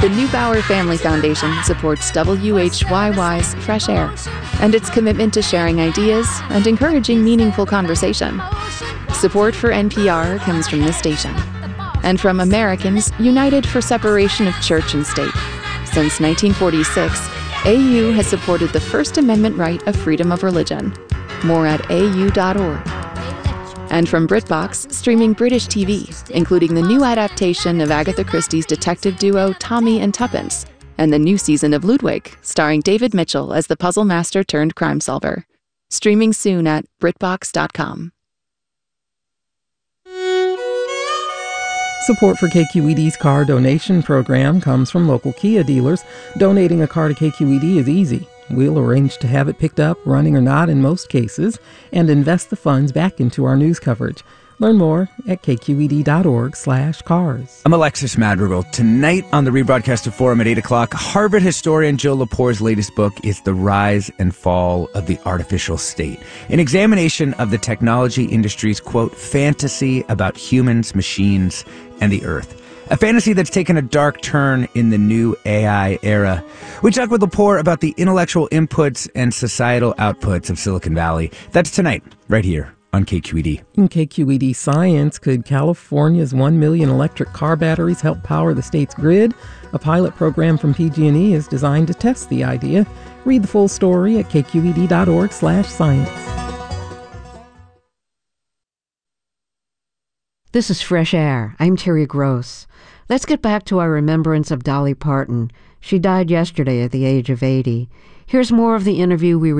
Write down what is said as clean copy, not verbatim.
The Neubauer Family Foundation supports WHYY's Fresh Air and its commitment to sharing ideas and encouraging meaningful conversation. Support for NPR comes from this station and from Americans United for Separation of Church and State. Since 1946, AU has supported the First Amendment right of freedom of religion. More at au.org. And from BritBox, streaming British TV, including the new adaptation of Agatha Christie's detective duo Tommy and Tuppence, and the new season of Ludwig, starring David Mitchell as the puzzle master turned crime solver. Streaming soon at BritBox.com. Support for KQED's car donation program comes from local Kia dealers. Donating a car to KQED is easy. We'll arrange to have it picked up, running or not in most cases, and invest the funds back into our news coverage. Learn more at kqed.org/cars. I'm Alexis Madrigal. Tonight on the rebroadcasted forum at 8 o'clock, Harvard historian Joe Lepore's latest book is The Rise and Fall of the Artificial State, an examination of the technology industry's, quote, fantasy about humans, machines, and the earth. A fantasy that's taken a dark turn in the new AI era. We talk with Lepore about the intellectual inputs and societal outputs of Silicon Valley. That's tonight, right here on KQED. In KQED Science, could California's 1 million electric car batteries help power the state's grid? A pilot program from PG&E is designed to test the idea. Read the full story at kqed.org/science. This is Fresh Air. I'm Terry Gross. Let's get back to our remembrance of Dolly Parton. She died yesterday at the age of 80. Here's more of the interview we